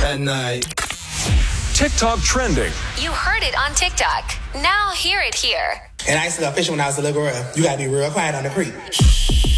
at night. TikTok trending. You heard it on TikTok. Now hear it here. And I used to go fishing when I was a little girl. You gotta be real quiet on the creek.